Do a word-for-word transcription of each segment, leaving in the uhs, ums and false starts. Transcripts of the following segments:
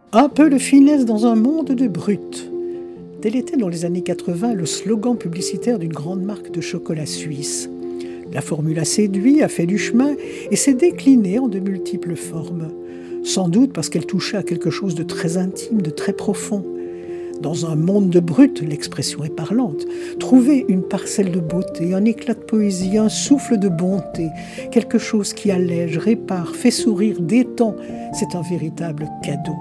Un peu de finesse dans un monde de brutes. Tel était dans les années quatre-vingts le slogan publicitaire d'une grande marque de chocolat suisse. La formule a séduit, a fait du chemin et s'est déclinée en de multiples formes. Sans doute parce qu'elle touchait à quelque chose de très intime, de très profond. Dans un monde de brutes, l'expression est parlante. Trouver une parcelle de beauté, un éclat de poésie, un souffle de bonté, quelque chose qui allège, répare, fait sourire, détend, c'est un véritable cadeau.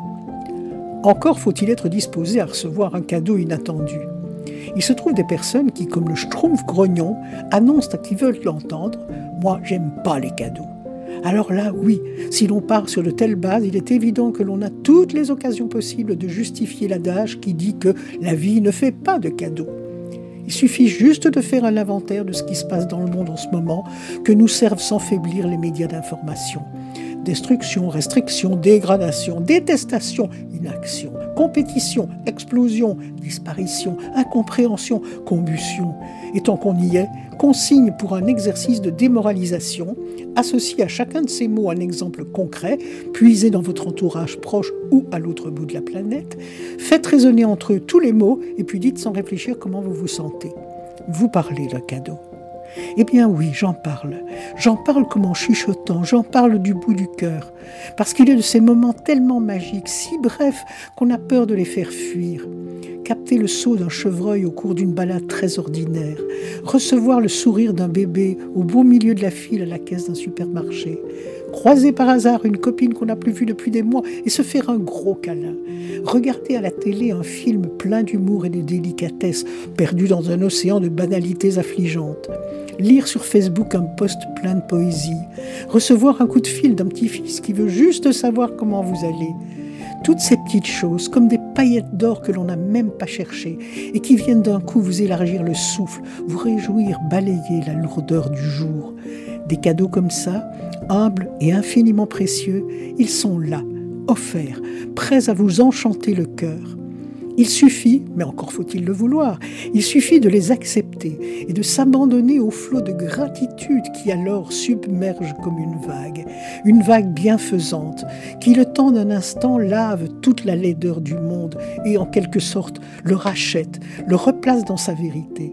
Encore faut-il être disposé à recevoir un cadeau inattendu. Il se trouve des personnes qui, comme le schtroumpf grognon, annoncent à qui veulent l'entendre « Moi, j'aime pas les cadeaux ». Alors là, oui, si l'on part sur de telles bases, il est évident que l'on a toutes les occasions possibles de justifier l'adage qui dit que la vie ne fait pas de cadeaux. Il suffit juste de faire un inventaire de ce qui se passe dans le monde en ce moment, que nous servent sans faiblir les médias d'information. Destruction, restriction, dégradation, détestation, inaction, compétition, explosion, disparition, incompréhension, combustion. Et tant qu'on y est, consigne pour un exercice de démoralisation, associé à chacun de ces mots un exemple concret, puisé dans votre entourage proche ou à l'autre bout de la planète, faites résonner entre eux tous les mots et puis dites sans réfléchir comment vous vous sentez. Vous parlez d'un cadeau. Eh bien oui, j'en parle. J'en parle comme en chuchotant, j'en parle du bout du cœur. Parce qu'il est de ces moments tellement magiques, si brefs, qu'on a peur de les faire fuir. Capter le saut d'un chevreuil au cours d'une balade très ordinaire. Recevoir le sourire d'un bébé au beau milieu de la file à la caisse d'un supermarché. Croiser par hasard une copine qu'on n'a plus vue depuis des mois et se faire un gros câlin. Regarder à la télé un film plein d'humour et de délicatesse, perdu dans un océan de banalités affligeantes. Lire sur Facebook un post plein de poésie. Recevoir un coup de fil d'un petit-fils qui veut juste savoir comment vous allez. Toutes ces petites choses, comme des paillettes d'or que l'on n'a même pas cherchées et qui viennent d'un coup vous élargir le souffle, vous réjouir, balayer la lourdeur du jour. Des cadeaux comme ça, humbles et infiniment précieux, ils sont là, offerts, prêts à vous enchanter le cœur. Il suffit, mais encore faut-il le vouloir, il suffit de les accepter et de s'abandonner au flot de gratitude qui alors submerge comme une vague, une vague bienfaisante qui, le temps d'un instant, lave toute la laideur du monde et en quelque sorte le rachète, le replace dans sa vérité.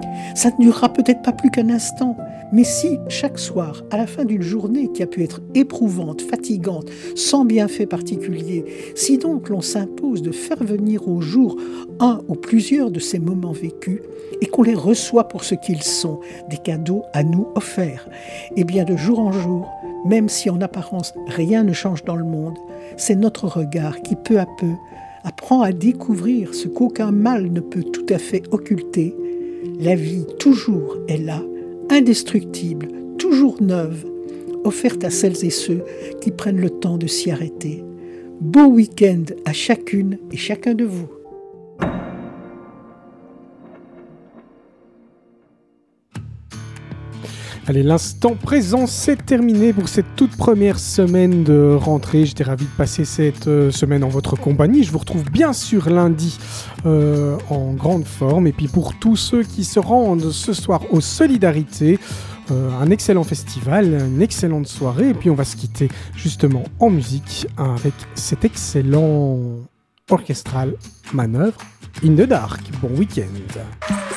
Ça ne durera peut-être pas plus qu'un instant, mais si, chaque soir, à la fin d'une journée qui a pu être éprouvante, fatigante, sans bienfait particulier, si donc l'on s'impose de faire venir au jour un ou plusieurs de ces moments vécus et qu'on les reçoit pour ce qu'ils sont, des cadeaux à nous offerts, et bien de jour en jour, même si en apparence rien ne change dans le monde, c'est notre regard qui, peu à peu, apprend à découvrir ce qu'aucun mal ne peut tout à fait occulter. La vie toujours est là, indestructible, toujours neuve, offerte à celles et ceux qui prennent le temps de s'y arrêter. Beau week-end à chacune et chacun de vous. Allez, l'instant présent, c'est terminé pour cette toute première semaine de rentrée. J'étais ravi de passer cette euh, semaine en votre compagnie. Je vous retrouve bien sûr lundi euh, en grande forme. Et puis pour tous ceux qui se rendent ce soir aux Solidarités, euh, un excellent festival, une excellente soirée. Et puis on va se quitter justement en musique avec cet excellent orchestral Manœuvre in the Dark. Bon week-end.